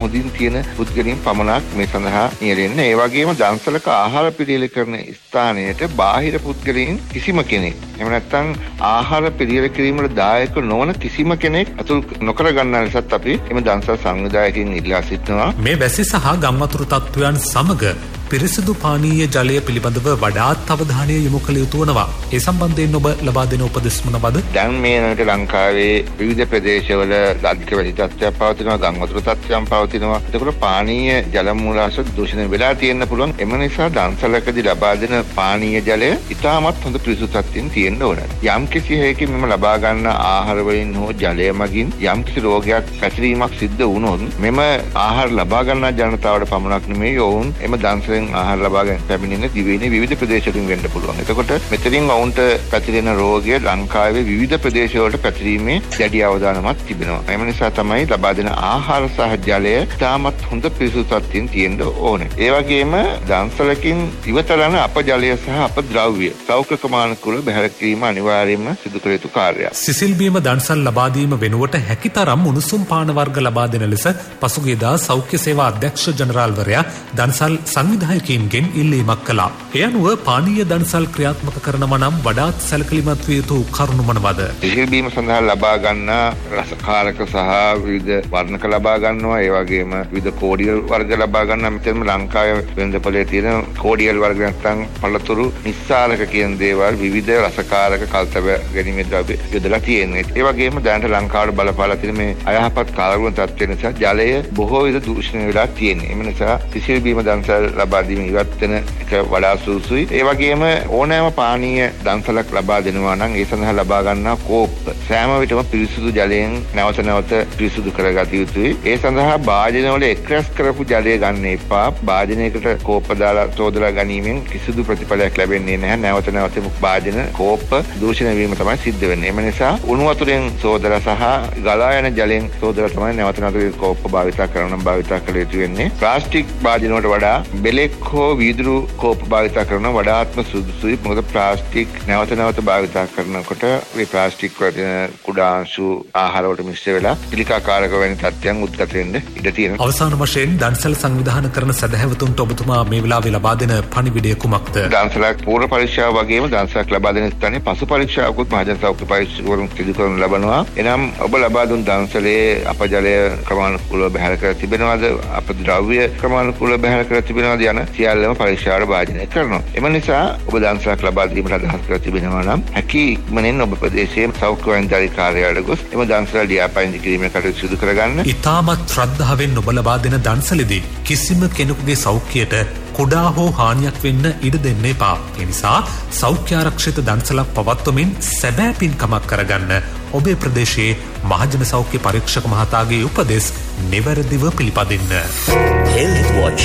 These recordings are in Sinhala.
මුහුදින් තියෙන පුද්ගලයන් පමණක් මේ සඳහා නියැලෙන්නේ. ඒ වගේම දන්සලක ආහාර පිළියෙල කරන ස්ථානයට බාහිර පුද්ගලයන් කිසිම කෙනෙක් එහෙම නැත්නම් ආහාර පිළියෙල කිරීමට දායක නොවන කිසිම කෙනෙක් අතුල් නොකර ගන්නා ලෙසත් අපි එම දන්සල් සංවිධායකයන් ඉල්ලා සිටිනවා. මේ වැසි සහ ගම්වතුරු තත්ත්වයන් සමග පිරිසිදු පානීය ජලය පිළිබඳව වඩාත් අවධානය යොමු කළ යුතු වෙනවා. ඒ සම්බන්ධයෙන් ඔබ ලබා දෙන උපදෙස් මොනවාද? දැන් මේ වෙනකොට ලංකාවේ විවිධ ප්‍රදේශවල අධික වැසි තත්ත්වයක් පවතිනවා, ගම්වතුරු තත්ත්වයන් පවතිනවා. ඒකවල පානීය ජල මූලාශ්‍ර දූෂණය වෙලා තියෙන්න පුළුවන්. එම නිසා දන්සලකදී ලබා දෙන පානීය ජලය ඉතාමත් හොඳ පිරිසිදු තත්ත්වයෙන් තියෙන්න ඕන. යම් කිසි හේකින් මෙම ලබා ගන්න ආහාර වලින් හෝ ජලය මගින් යම් කිසි රෝගයක් පැතිරීමක් සිද්ධ වුණොත් මෙම ආහාර ලබා ගන්නා ජනතාවට පමණක් නෙමෙයි ඔවුන් එම දන්සලෙන් ආහාර ලබා ගන්න පැමිණෙන දිවයිනේ විවිධ ප්‍රදේශවලින් වෙන්න පුළුවන්. එතකොට මෙතනින් ඔවුන්ට පැතිරෙන රෝගය ලංකාවේ විවිධ ප්‍රදේශවලට පැතිරීමේ දැඩි අවධානමක් තිබෙනවා. එම නිසා තමයි ලබා දෙන ආහාර සහ ජලය ඉතාමත් හොඳ පිරිසිදු තත්ත්වයෙන් තියෙන්න ඕනේ. ඒ වගේම දන්සලකින් ඉවතලන අපජලය සහ අපද්‍රව්‍ය සෞඛ්‍ය ක්‍රමානුකූලව බැහැර කිරීම අනිවාර්යයෙන්ම සිදු කළ යුතු කාර්යයක්. සිසිල් බීම දන්සල් ලබා දීම වෙනුවට හැකිතරම් උණුසුම් පාන වර්ග ලබා දෙන ලෙස පසුගියදා සෞඛ්‍ය සේවා අධ්‍යක්ෂ ජනරාල්වරයා දන්සල් සංවිධායකයින්ගෙන් ඉල්ලීමක් කළා. ඒ අනුව පානීය දන්සල් ක්‍රියාත්මක කරනවා නම් වඩාත් සැලකිලිමත් විය යුතු කරුණු මොනවාද? සිසිල් බීම සඳහා ලබා ගන්න රසකාරක සහ විවිධ වර්ණක ලබා ගන්නවා. ඒ වගේම විවිධ කෝඩියල් වර්ග ලබා ගන්නවා. මෙතනම ලංකාවේ වෙළඳපොලේ තියෙන කෝඩියල් වර්ග නැත්නම් පළතුරු නිස්සාරක කියන දේවල් විවිධ රසකාරක කල්තබ ගැනීමේ ද්‍රව්‍ය යොදලා තියෙනවා. ඒ වගේම දැනට ලංකාවට බලපාලා තියෙන මේ අයහපත් කාලගුණ තත්ත්වය නිසා ජලය බොහෝ විට දූෂණය වෙලා තියෙනවා. එම නිසා සිසිල් බීම දන්සල් ලබා දීම ඉවත් වෙන එක වඩා සුදුසුයි. ඒ වගේම ඕනෑම පානීය දන්සලක් ලබා දෙනවා නම් ඒ සඳහා ලබා ගන්නා කෝප්ප සෑම විටම පිරිසිදු ජලයෙන් නැවත නැවත පිරිසිදු කරගත යුතුයි. ඒ සඳහා භාජනවල එක්රැස් කරපු ජලය ගන්න එපා. භාජනයකට කෝප්ප දාලා සෝදලා ගැනීමෙන් කිසිදු ප්‍රතිඵලයක් ලැබෙන්නේ නැහැ. නැවත නැවත භාජන කෝප්ප දූෂණය වීම තමයි සිද්ධ වෙන්නේ. එම නිසා උණු වතුරෙන් සෝදලා සහ ගලා යන ජලයෙන් සෝදලා තමයි නැවත නැවත කෝප්ප භාවිත කළ යුතු වෙන්නේ. ප්ලාස්ටික් භාජන වලට වඩා බෙලෙක් හෝ වීදුරු කෝප්ප භාවිත කරන වඩාත්ම සුදුසුයි. මොකද ප්ලාස්ටික් නැවත නැවත භාවිත කරනකොට මේ ප්ලාස්ටික් වල තියෙන කුඩා අංශු ආහාර වලට මිශ්‍ර වෙලා පිළිකාකාරක වෙන තත්ත්වයන් උද්ගත වෙන්න ඉඩ තියෙනවා. අවසාන වශයෙන් දන්සල් සංවිධානය කරන සදහැවතුන්ට ඔබතුමා මේ වෙලාවේ ලබා දෙන පණිවිඩය කුමක්ද? දන්සලක් පූර්ව පරීක්ෂාව වගේම දන්සලක් ලබා දෙන ස්ථානයේ පසු පරීක්ෂාවකුත් මහජන සෞඛ්‍ය පරීක්ෂකවරුන් සිදු කරනු ලබනවා. එනම් ඔබ ලබා දුන් දන්සලේ අපජලය ක්‍රමානුකූලව බැහැර කර තිබෙනවද? අපද්‍රව්‍ය ක්‍රමානුකූලව බැහැර කර තිබෙනවද යන සියල්ලම පරීක්ෂාවට භාජනය කරනවා. එම නිසා ඔබ දන්සලක් ලබා දීමට අදහස් කර තිබෙනවා නම් හැකි ඉක්මනින් ඔබ ප්‍රදේශයේ සෞඛ්‍ය වෛද්‍ය කාර්යාලයට ගොස් එම දන්සල ලියාපදිංචි කිරීමේ කටයුතු සිදු කරගන්න. ඉතාමත් ශ්‍රද්ධාවෙන් ඔබ ලබා දෙන දන්සලෙදී කිසිම කෙනෙකුගේ සෞඛ්‍යයට කුඩා හෝ හානියක් වෙන්න ඉඩ දෙන්න එපා. ඒ නිසා සෞඛ්‍ය ආරක්ෂිත දන්සලක් පවත්වමින් සැබෑ පින්කමක් කරගන්න ඔබේ ප්‍රදේශයේ මහජන සෞඛ්‍ය පරීක්ෂක මහතාගේ උපදෙස් නිවැරදිව පිළිපදින්න. Health Watch.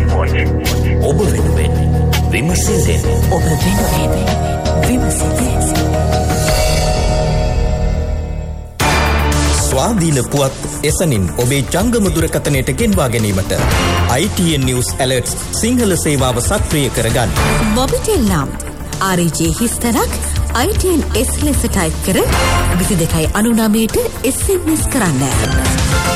ඔබ වෙනුවෙන් විමසිල්ලෙන් ඔබ වෙනුවෙන් විමසිල්ලෙන් ස්වාධීන පුවත් එසනින් ඔබේ ජංගම දුරකථනයට ගෙන්වා ගැනීමට ITN News Alerts සිංහල සේවාව සක්‍රිය කරගන්න. මොබිටෙල් නම් RJ හිස්තරක් ITN S ලෙස ටයිප් කර 2299ට SMS කරන්න.